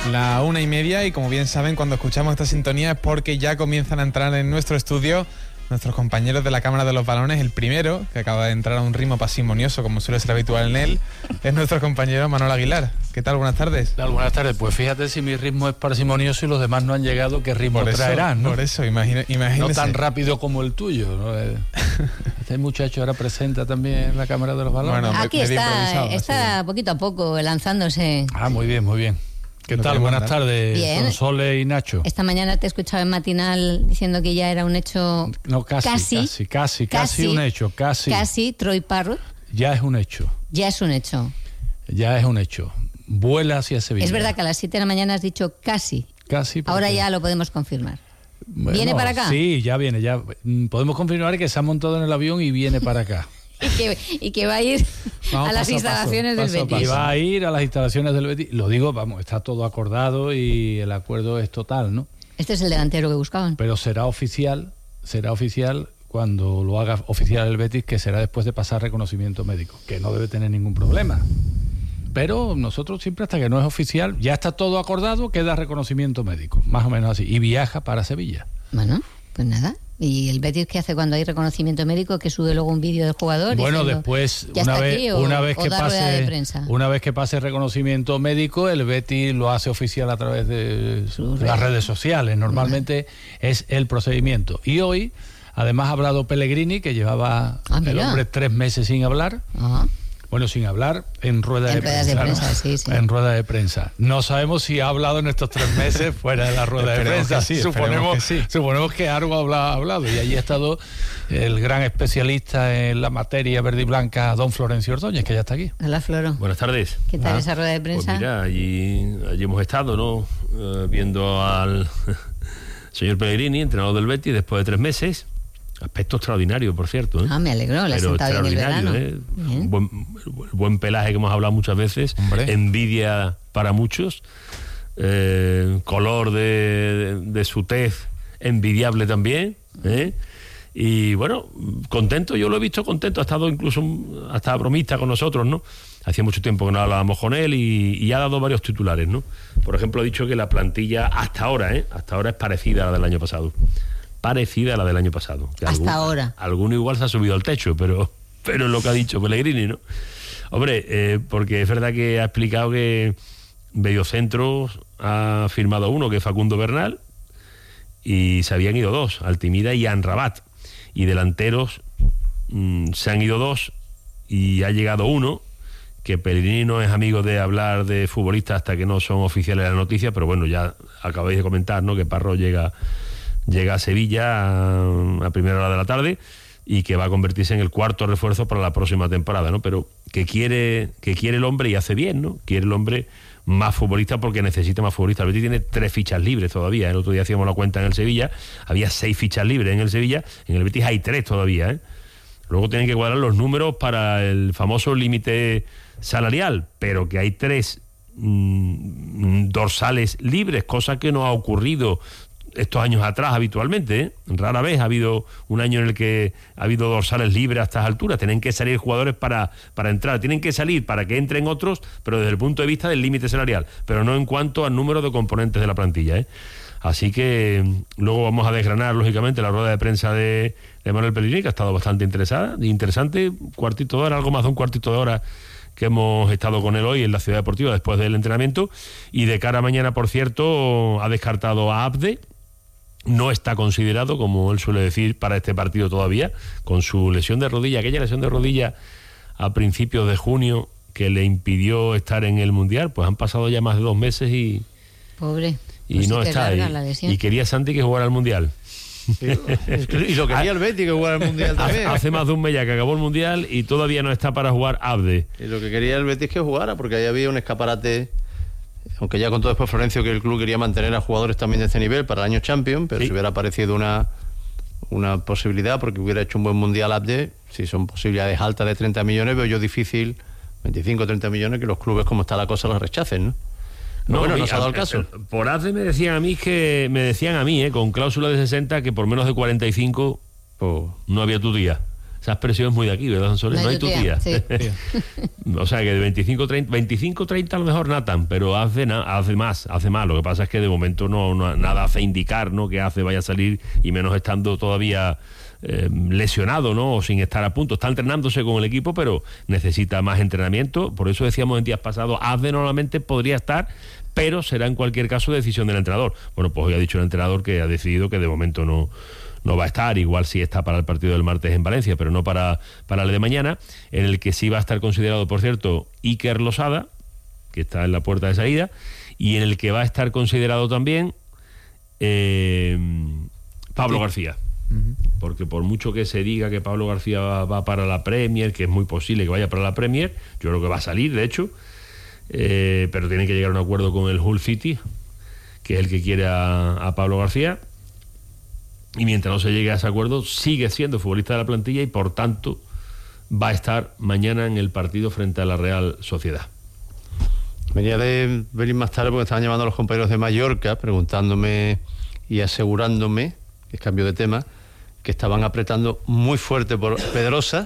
La 1:30, y como bien saben, cuando escuchamos esta sintonía es porque ya comienzan a entrar en nuestro estudio nuestros compañeros de la Cámara de los Balones. El primero, que acaba de entrar a un ritmo parsimonioso, como suele ser habitual en él, es nuestro compañero Manuel Aguilar. ¿Qué tal? Buenas tardes. Buenas tardes. Pues fíjate, si mi ritmo es parsimonioso y los demás no han llegado, ¿qué ritmo traerán, no? Por eso, imagínese. No tan rápido como el tuyo, ¿no? Este muchacho ahora presenta también la Cámara de los Balones. Bueno, aquí está poquito a poco lanzándose. Muy bien, muy bien. ¿Qué tal? Buenas tardes, bien. Don Sole y Nacho. Esta mañana te he escuchado en Matinal diciendo que ya era un hecho... No, casi un hecho. Casi, Troy Parrott. Ya es un hecho. Ya es un hecho. Vuela hacia Sevilla. Es verdad que a las 7 de la mañana has dicho casi. Casi. Ahora ya lo podemos confirmar. Bueno, ¿Viene para acá? Sí, ya viene. Ya podemos confirmar que se ha montado en el avión y viene para acá. y que va a ir a las instalaciones del Betis. Y va a ir a las instalaciones del Betis. Lo digo, está todo acordado y el acuerdo es total, ¿no? Este es el delantero que buscaban. Pero será oficial cuando lo haga oficial el Betis, que será después de pasar reconocimiento médico, que no debe tener ningún problema. Pero nosotros siempre, hasta que no es oficial, ya está todo acordado, queda reconocimiento médico, más o menos así, y viaja para Sevilla. Bueno, pues nada. ¿Y el Betis qué hace cuando hay reconocimiento médico? ¿Que sube luego un vídeo del jugador? Bueno, después, una vez que pase el reconocimiento médico, el Betis lo hace oficial a través de las redes sociales. Normalmente es el procedimiento. Y hoy, además, ha hablado Pellegrini, que llevaba el hombre 3 meses sin hablar. Ajá. Bueno, sin hablar, en rueda de prensa. Sí. En rueda de prensa. No sabemos si ha hablado en estos 3 meses fuera de la rueda de prensa. Suponemos que algo ha hablado. Y allí ha estado el gran especialista en la materia verde y blanca, don Florencio Ordóñez, que ya está aquí. Hola, Floro. Buenas tardes. ¿Qué tal esa rueda de prensa? Pues mira, allí hemos estado, ¿no? Viendo al señor Pellegrini, entrenador del Betis, después de 3 meses. Aspecto extraordinario, por cierto, ¿eh? Me alegró, le ha sentado bien el verano. Buen pelaje que hemos hablado muchas veces. Hombre. Envidia para muchos. Color de su tez envidiable también, ¿eh? Y bueno, contento, yo lo he visto contento, ha estado incluso hasta bromista con nosotros, ¿no? Hacía mucho tiempo que no hablábamos con él y ha dado varios titulares, ¿no? Por ejemplo, ha dicho que la plantilla hasta ahora es parecida a la del año pasado. Ahora. Alguno igual se ha subido al techo, pero es lo que ha dicho Pellegrini, ¿no? Hombre, porque es verdad que ha explicado que Mediocentro ha firmado uno, que es Facundo Bernal, y se habían ido 2, Altimira y Amrabat. Y delanteros se han ido 2 y ha llegado uno, que Pellegrini no es amigo de hablar de futbolistas hasta que no son oficiales las noticias, pero bueno, ya acabáis de comentar, ¿no?, que Parrott llega a Sevilla a primera hora de la tarde y que va a convertirse en el 4º refuerzo para la próxima temporada, ¿no? Pero que quiere el hombre, y hace bien, ¿no? Quiere el hombre más futbolista porque necesita más futbolistas. El Betis tiene 3 fichas libres todavía. El otro día hacíamos la cuenta en el Sevilla, había 6 fichas libres en el Sevilla, en el Betis hay 3 todavía, ¿eh? Luego tienen que cuadrar los números para el famoso límite salarial, pero que hay 3 dorsales libres, cosa que no ha ocurrido estos años atrás habitualmente, ¿eh? Rara vez ha habido un año en el que ha habido dorsales libres a estas alturas. Tienen que salir jugadores para entrar, tienen que salir para que entren otros, pero desde el punto de vista del límite salarial, pero no en cuanto al número de componentes de la plantilla, ¿eh? Así que luego vamos a desgranar, lógicamente, la rueda de prensa de Manuel Pellegrini, que ha estado bastante interesante, cuartito de hora, algo más de un cuartito de hora que hemos estado con él hoy en la Ciudad Deportiva después del entrenamiento. Y de cara a mañana, por cierto, ha descartado a Abde. No está considerado, como él suele decir, para este partido todavía, con su lesión de rodilla, aquella lesión de rodilla a principios de junio que le impidió estar en el Mundial. Pues han pasado ya más de 2 meses y... Pobre. Y pues no está ahí. Y quería Santi que jugara al Mundial. Y lo quería el Betis que jugara al Mundial también. Hace más de un mes ya que acabó el Mundial y todavía no está para jugar Abde. Y lo que quería el Betis que jugara, porque ahí había un escaparate... Aunque ya contó después Florencio que el club quería mantener a jugadores también de este nivel para el año Champions, pero sí, si hubiera parecido una posibilidad, porque hubiera hecho un buen Mundial Abde, si son posibilidades altas de 30 millones, veo yo difícil, 25 o 30 millones, que los clubes, como está la cosa, los rechacen, ¿no? No se ha dado el caso. Por Abde me decían a mí, con cláusula de 60, que por menos de 45 no había tu día. Esa expresión es muy de aquí, ¿verdad, Sonsoles? No hay tu tía. Sí. O sea que de 25-30 a lo mejor Nathan, pero hace más. Lo que pasa es que de momento nada hace indicar, ¿no?, que vaya a salir, y menos estando todavía lesionado, ¿no?, o sin estar a punto. Está entrenándose con el equipo, pero necesita más entrenamiento. Por eso decíamos en días pasados, normalmente podría estar, pero será en cualquier caso decisión del entrenador. Bueno, pues hoy ha dicho el entrenador que ha decidido que de momento no va a estar. Igual sí está para el partido del martes en Valencia, pero no para el de mañana, en el que sí va a estar considerado, por cierto, Iker Losada, que está en la puerta de salida, y en el que va a estar considerado también Pablo García. Porque por mucho que se diga que Pablo García va para la Premier, que es muy posible que vaya para la Premier, yo creo que va a salir, de hecho, pero tienen que llegar a un acuerdo con el Hull City, que es el que quiere a Pablo García, y mientras no se llegue a ese acuerdo sigue siendo futbolista de la plantilla y por tanto va a estar mañana en el partido frente a la Real Sociedad. Venía de venir más tarde porque estaban llamando a los compañeros de Mallorca preguntándome y asegurándome, que es cambio de tema, que estaban apretando muy fuerte por Pedrosa,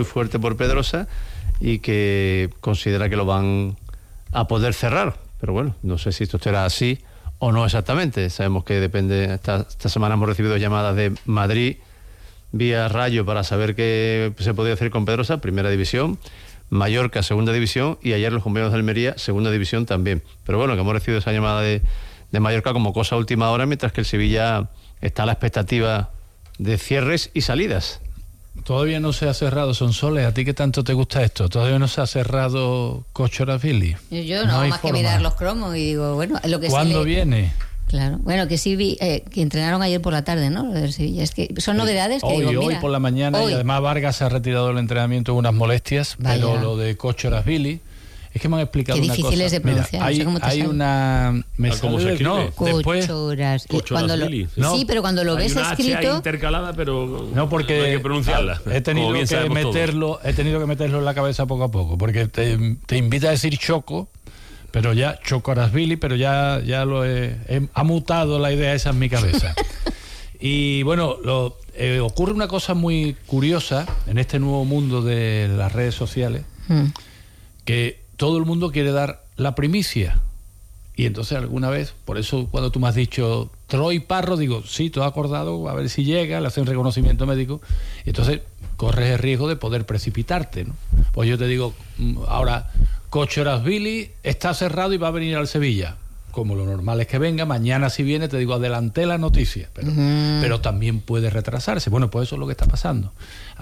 y que considera que lo van a poder cerrar. Pero bueno, no sé si esto será así o no exactamente. Sabemos que depende. Esta semana hemos recibido llamadas de Madrid vía Rayo para saber qué se podía hacer con Pedrosa, primera división, Mallorca, segunda división, y ayer los compañeros de Almería, segunda división también. Pero bueno, que hemos recibido esa llamada de Mallorca como cosa a última hora, mientras que el Sevilla está a la expectativa de cierres y salidas. Todavía no se ha cerrado, Sonsoles, ¿a ti qué tanto te gusta esto? Todavía no se ha cerrado Kochorazvili. Yo no más que mirar los cromos y digo, bueno, lo que ¿cuándo viene? Claro, bueno, que sí vi, que entrenaron ayer por la tarde, ¿no? Lo del Sevilla. Es que son novedades que hoy por la mañana, y además Vargas se ha retirado del entrenamiento con unas molestias, pero lo de Kochorazvili, es que me han explicado una cosa. Qué difíciles de pronunciar. Mira, hay una... ¿Cómo se escribe? Kochorazvili. Sí, pero cuando lo ves escrito... Hay intercalada, pero no, porque no hay que pronunciarla. He tenido que meterlo en la cabeza poco a poco, porque te invita a decir Choco, pero ya Kochorazvili, pero ya lo ha mutado la idea esa en mi cabeza. Y bueno, ocurre una cosa muy curiosa en este nuevo mundo de las redes sociales, que todo el mundo quiere dar la primicia. Y entonces alguna vez, por eso cuando tú me has dicho Troy Parro, digo, sí, todo acordado, a ver si llega, le hace un reconocimiento médico, y entonces corres el riesgo de poder precipitarte, ¿no? Pues yo te digo, ahora, Kochorazvili está cerrado y va a venir al Sevilla. Como lo normal es que venga, mañana si viene, te digo, adelanté la noticia, pero también puede retrasarse. Bueno, pues eso es lo que está pasando.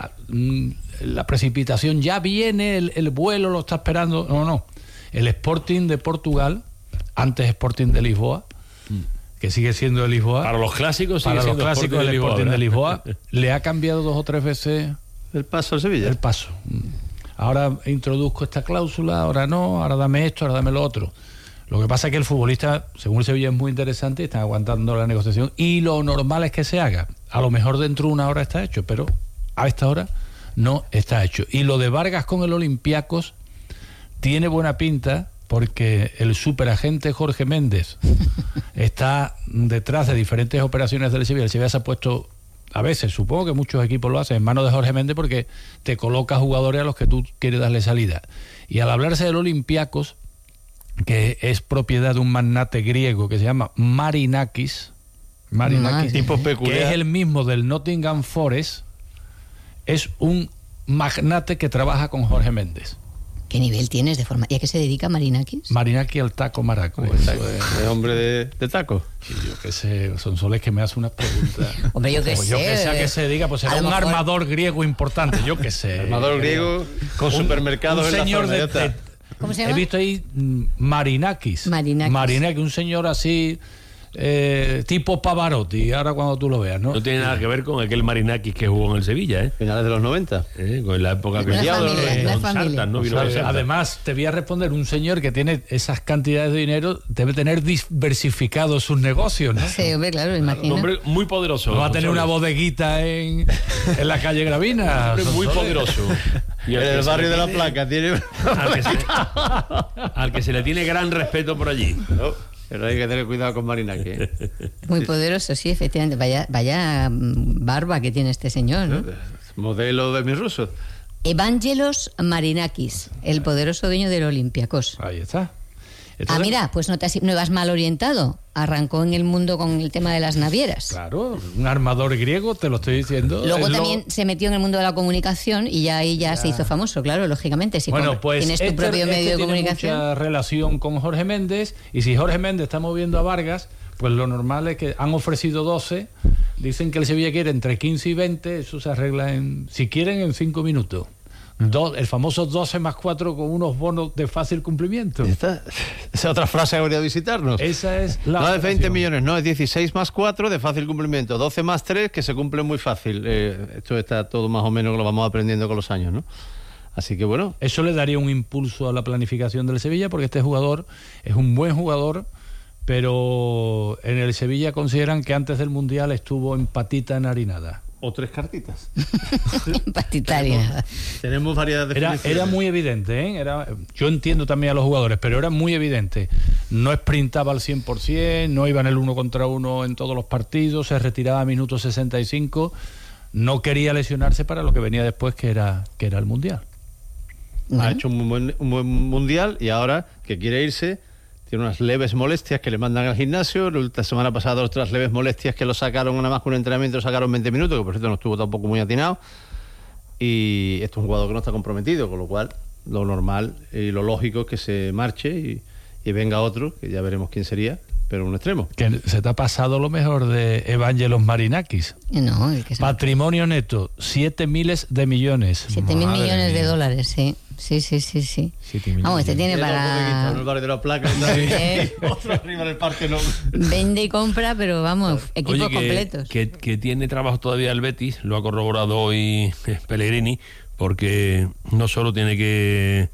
La precipitación ya viene, el vuelo lo está esperando. No. El Sporting de Portugal, antes Sporting de Lisboa, que sigue siendo de Lisboa. Para los clásicos sigue siendo el Sporting de Lisboa, le ha cambiado 2 o 3 veces el paso al Sevilla. El paso. Ahora introduzco esta cláusula, ahora no, ahora dame esto, ahora dame lo otro. Lo que pasa es que el futbolista, según el Sevilla, es muy interesante, están aguantando la negociación y lo normal es que se haga. A lo mejor dentro de una hora está hecho, pero a esta hora no está hecho. Y lo de Vargas con el Olympiacos tiene buena pinta porque el superagente Jorge Méndez está detrás de diferentes operaciones del Sevilla. El Sevilla se ha puesto, a veces, supongo que muchos equipos lo hacen, en manos de Jorge Méndez porque te coloca jugadores a los que tú quieres darle salida. Y al hablarse del Olympiacos, que es propiedad de un magnate griego que se llama Marinakis, tipo peculiar, que es el mismo del Nottingham Forest, es un magnate que trabaja con Jorge Méndez. ¿Qué nivel tienes de forma? ¿Y a qué se dedica Marinakis? Marinakis al taco maraco. Es hombre de taco. Sí, yo qué sé, Sonsoles que me hace unas preguntas. Hombre, yo qué sé. Yo que sé a qué se dedica, pues será un armador griego importante, yo qué sé. Armador griego con supermercados en la señor zona. ¿Cómo se llama? He visto ahí Marinakis, un señor así tipo Pavarotti, ahora cuando tú lo veas, ¿no? No tiene nada que ver con aquel Marinakis que jugó en el Sevilla, ¿eh? Finales de los 90. Con la época que Además, te voy a responder, un señor que tiene esas cantidades de dinero debe tener diversificado sus negocios, ¿no? Sí, hombre, claro, imagino. Un hombre muy poderoso. No va a tener una bodeguita en la calle Gravina. Un hombre muy poderoso. Y en el barrio de La Placa tiene... al que se le tiene gran respeto por allí. Pero hay que tener cuidado con Marinakis. Muy poderoso, sí, efectivamente. Vaya barba que tiene este señor, ¿no? Modelo de mis rusos. Evangelos Marinakis, el poderoso dueño del Olympiacos. Ahí está. Entonces, Mira, pues no vas mal orientado. Arrancó en el mundo con el tema de las navieras. Claro, un armador griego, te lo estoy diciendo. Luego también se metió en el mundo de la comunicación y ya ahí ya se hizo famoso, claro, lógicamente. Si bueno, pues tienes tu propio medio de comunicación. Tiene mucha relación con Jorge Méndez, y si Jorge Méndez está moviendo a Vargas, pues lo normal es que han ofrecido 12, dicen que el Sevilla quiere entre 15 y 20, eso se arregla si quieren en 5 minutos. El famoso 12 más 4 con unos bonos de fácil cumplimiento. Esa otra frase que habría de visitarnos. Esa es la... No es 20 millones, no, es 16 más 4 de fácil cumplimiento, 12 más 3 que se cumple muy fácil. Esto está todo más o menos, lo vamos aprendiendo con los años, ¿no? Así que bueno. Eso le daría un impulso a la planificación del Sevilla, porque este jugador es un buen jugador, pero en el Sevilla consideran que antes del Mundial estuvo en patita enharinada. O 3 cartitas. Patitaria. Tenemos varias definiciones. Era muy evidente, ¿eh? Yo entiendo también a los jugadores, pero era muy evidente. No sprintaba al 100%, no iba en el 1 contra 1 en todos los partidos, se retiraba a minutos 65, no quería lesionarse para lo que venía después, que era el Mundial. Ha hecho un buen Mundial y ahora que quiere irse, tiene unas leves molestias que le mandan al gimnasio. La semana pasada otras leves molestias que lo sacaron, nada más que un entrenamiento, lo sacaron 20 minutos, que por cierto no estuvo tampoco muy atinado. Y esto es un jugador que no está comprometido, con lo cual lo normal y lo lógico es que se marche y venga otro, que ya veremos quién sería, pero un extremo. Que se te ha pasado lo mejor de Evangelos Marinakis. No, Patrimonio neto, 7 miles de millones. 7.000 millones de dólares, sí. Sí. Vamos, este tiene para... el barrio de la placa, otro arriba en el parque, no. Vende y compra, pero vamos, equipos completos. Que tiene trabajo todavía el Betis, lo ha corroborado hoy Pellegrini, porque no solo tiene que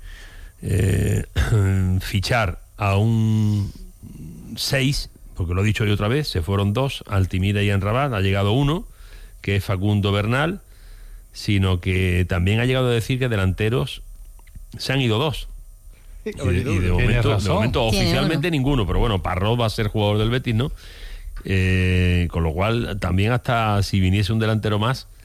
fichar a un 6, porque lo he dicho yo otra vez, se fueron 2, Altimira y Enrabat, ha llegado uno, que es Facundo Bernal, sino que también ha llegado a decir que delanteros se han ido 2. Y de momento oficialmente ninguno, pero bueno, Parrot va a ser jugador del Betis, ¿no? Con lo cual también hasta si viniese un delantero más,